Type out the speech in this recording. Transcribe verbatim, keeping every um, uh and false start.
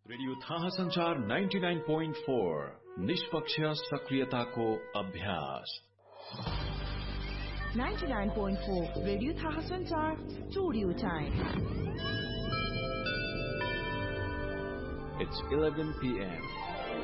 Radio थाहा संचार ninety nine point four निष्पक्ष सक्रियताको अभ्यास। Ninety nine point four radio थाहा संचार studio time. It's eleven p m